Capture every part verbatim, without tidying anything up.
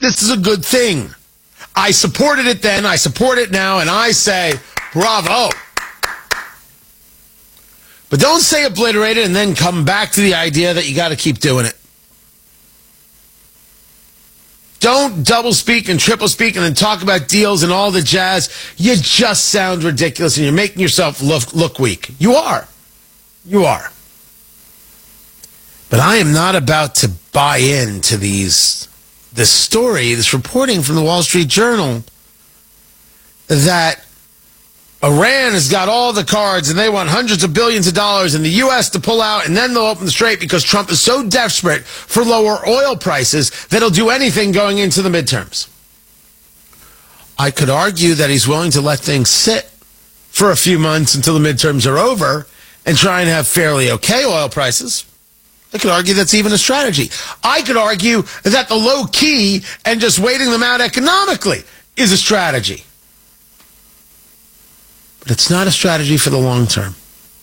this is a good thing. I supported it then, I support it now, and I say, bravo. But don't say obliterate it and then come back to the idea that you got to keep doing it. Don't double speak and triple speak and then talk about deals and all the jazz. You just sound ridiculous and you're making yourself look, look weak. You are. You are. But I am not about to buy into these, this story, this reporting from the Wall Street Journal that Iran has got all the cards and they want hundreds of billions of dollars in the U S to pull out, and then they'll open the strait because Trump is so desperate for lower oil prices that he'll do anything going into the midterms. I could argue that he's willing to let things sit for a few months until the midterms are over and try and have fairly okay oil prices. I could argue that's even a strategy. I could argue that the low key and just waiting them out economically is a strategy. But it's not a strategy for the long term.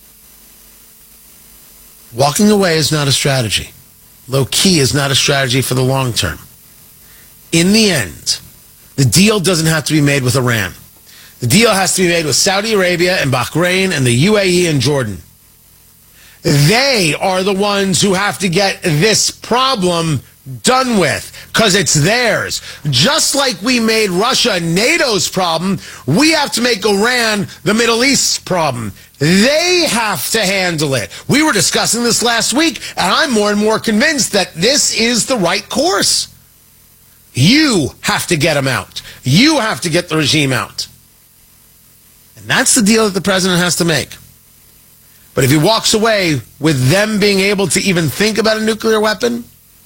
Walking away is not a strategy. Low key is not a strategy for the long term. In the end, the deal doesn't have to be made with Iran. The deal has to be made with Saudi Arabia and Bahrain and the U A E and Jordan. They are the ones who have to get this problem done with, because it's theirs. Just like we made Russia NATO's problem, we have to make Iran the Middle East's problem. They have to handle it. We were discussing this last week, and I'm more and more convinced that this is the right course. You have to get them out. You have to get the regime out. And that's the deal that the president has to make. But if he walks away with them being able to even think about a nuclear weapon,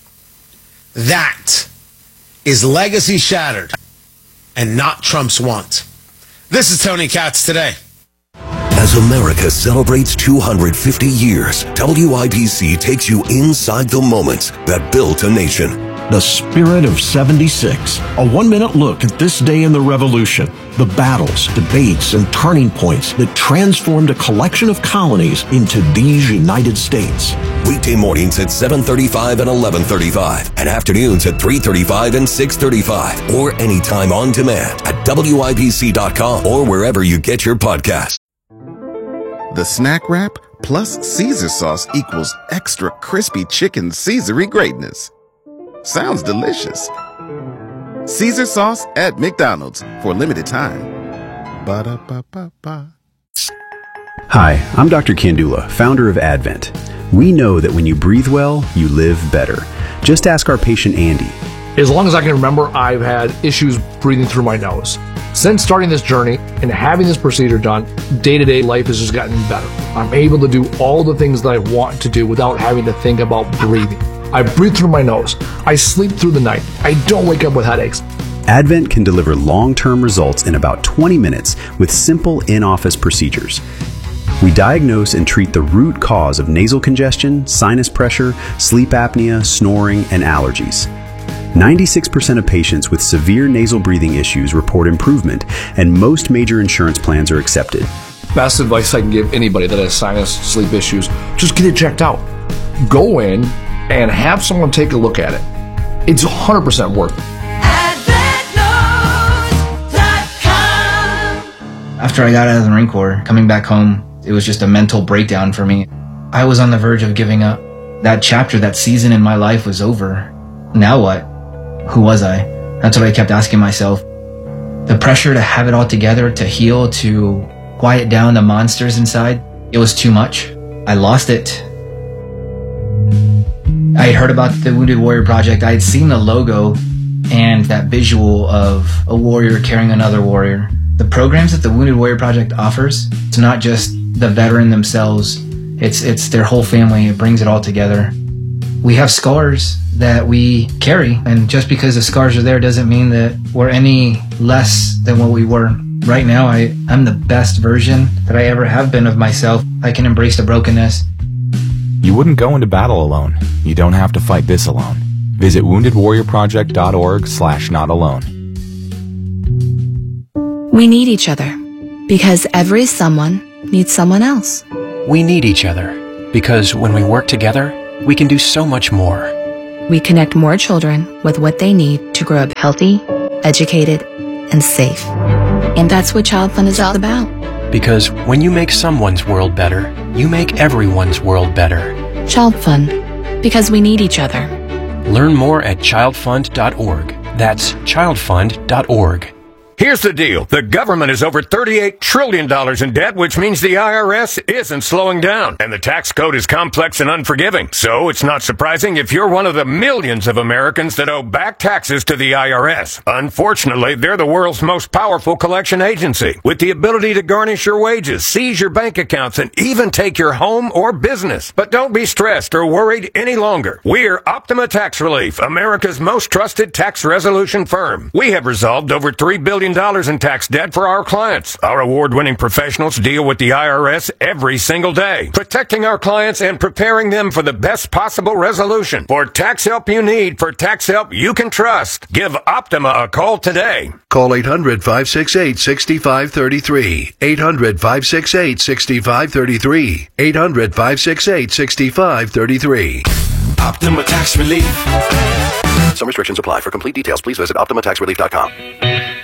that is legacy shattered and not Trump's want. This is Tony Katz Today. As America celebrates two hundred fifty years, W I B C takes you inside the moments that built a nation. The Spirit of seventy-six. A one-minute look at this day in the Revolution. The battles, debates, and turning points that transformed a collection of colonies into these United States. Weekday mornings at seven thirty-five and eleven thirty-five, and afternoons at three thirty-five and six thirty-five, or anytime on demand at W I B C dot com or wherever you get your podcasts. The Snack Wrap plus Caesar sauce equals extra crispy chicken Caesar-y greatness. Sounds delicious. Caesar sauce at McDonald's for a limited time. Ba-da-ba-ba-ba. Hi, I'm Doctor Kandula, founder of Advent. We know that when you breathe well, you live better. Just ask our patient Andy. As long as I can remember, I've had issues breathing through my nose. Since starting this journey and having this procedure done, day-to-day life has just gotten better. I'm able to do all the things that I want to do without having to think about breathing. I breathe through my nose. I sleep through the night. I don't wake up with headaches. Advent can deliver long-term results in about twenty minutes with simple in-office procedures. We diagnose and treat the root cause of nasal congestion, sinus pressure, sleep apnea, snoring, and allergies. ninety-six percent of patients with severe nasal breathing issues report improvement, and most major insurance plans are accepted. Best advice I can give anybody that has sinus sleep issues, just get it checked out. Go in and have someone take a look at it. It's one hundred percent worth it. After I got out of the Marine Corps, coming back home, it was just a mental breakdown for me. I was on the verge of giving up. That chapter, that season in my life was over. Now what? Who was I? That's what I kept asking myself. The pressure to have it all together, to heal, to quiet down the monsters inside, it was too much. I lost it. I had heard about the Wounded Warrior Project. I had seen the logo and that visual of a warrior carrying another warrior. The programs that the Wounded Warrior Project offers, it's not just the veteran themselves, it's it's their whole family. It brings it all together. We have scars that we carry, and just because the scars are there doesn't mean that we're any less than what we were. Right now, I, I'm the best version that I ever have been of myself. I can embrace the brokenness. You wouldn't go into battle alone. You don't have to fight this alone. Visit wounded warrior project dot org slash not alone. We need each other because every someone needs someone else. We need each other because when we work together, we can do so much more. we connect more children with what they need to grow up healthy, educated, and safe. And that's what Child Fund is all about. Because when you make someone's world better, you make everyone's world better. Child Fund, because we need each other. Learn more at child fund dot org. That's child fund dot org. Here's the deal. The government is over thirty-eight trillion dollars in debt, which means the I R S isn't slowing down. And the tax code is complex and unforgiving. So it's not surprising if you're one of the millions of Americans that owe back taxes to the I R S. Unfortunately, they're the world's most powerful collection agency, with the ability to garnish your wages, seize your bank accounts, and even take your home or business. But don't be stressed or worried any longer. We're Optima Tax Relief, America's most trusted tax resolution firm. We have resolved over three billion dollars in tax debt for our clients. Our award-winning professionals deal with the I R S every single day, protecting our clients and preparing them for the best possible resolution. For tax help you need, for tax help you can trust, give Optima a call today. Call eight hundred, five six eight, six five three three. eight hundred, five six eight, six five three three. eight hundred, five six eight, six five three three. Optima Tax Relief. Some restrictions apply. For complete details, please visit optima tax relief dot com.